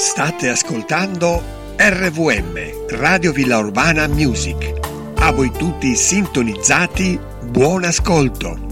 State ascoltando RVM, Radio Villa Urbana Music. A voi tutti sintonizzati, buon ascolto.